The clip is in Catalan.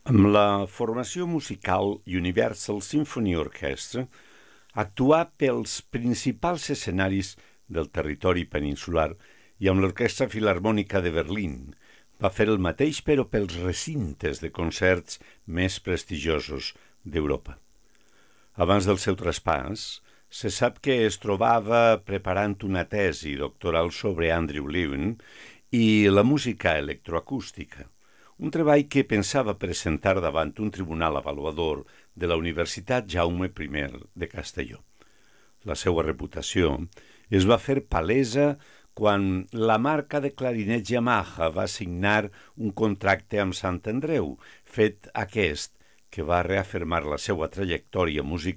Amb la formació musical Universal Symphony Orchestra actuà pels principals escenaris del territori peninsular i amb l'Orquestra Filharmònica de Berlín. Va fer el mateix però pels recintes de concerts més prestigiosos d'Europa. Abans del seu traspàs, se sap que es trobava preparant una tesi doctoral sobre Andrew Levin i la música electroacústica, un treball que pensava presentar davant un tribunal avaluador de la Universitat Jaume I de Castelló. La seva reputació es va fer palesa quan la marca de clarinets Yamaha va signar un contracte amb Sant Andreu, fet aquest que va reafirmar la seva trajectòria musical